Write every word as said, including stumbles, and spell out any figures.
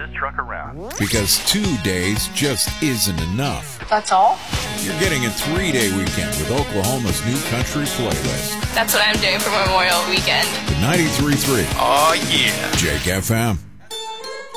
the truck around. Because two days just isn't enough. That's all? You're getting a three-day weekend with Oklahoma's new country playlist. That's what I'm doing for Memorial Weekend. The ninety-three point three. Oh, yeah. Jake F M.